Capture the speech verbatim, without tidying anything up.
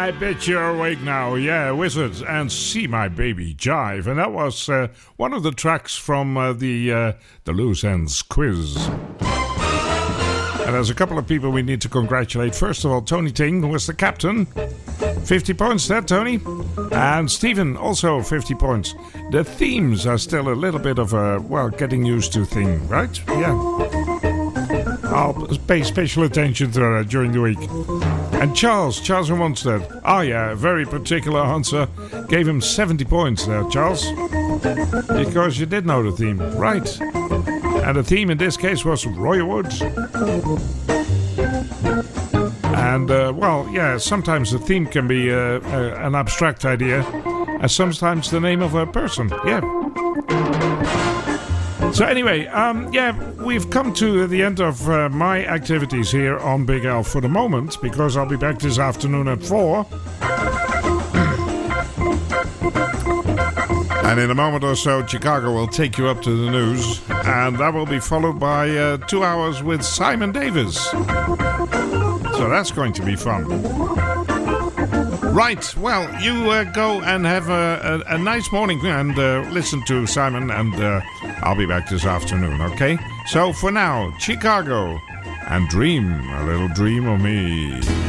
I bet you're awake now. Yeah, Wizards and See My Baby Jive. And that was uh, one of the tracks from uh, the uh, the Loose Ends quiz. And there's a couple of people we need to congratulate. First of all, Tony Ting, who was the captain. fifty points there, Tony. And Stephen, also fifty points. The themes are still a little bit of a, well, getting used to thing, right? Yeah. I'll pay special attention to that during the week. And Charles, Charles from Wanstead. Oh yeah, a very particular answer. Gave him seventy points there, Charles. Because you did know the theme, right? And the theme in this case was Roy Woods. And, uh, well, yeah, sometimes the theme can be uh, uh, an abstract idea. And sometimes the name of a person, yeah. So anyway, um, yeah, we've come to the end of uh, my activities here on Big Al for the moment, because I'll be back this afternoon at four. And in a moment or so, Chicago will take you up to the news, and that will be followed by uh, two hours with Simon Davis. So that's going to be fun. Right, well, you uh, go and have a, a, a nice morning and uh, listen to Simon, and uh, I'll be back this afternoon, okay? So for now, Chicago, and dream a little dream of me.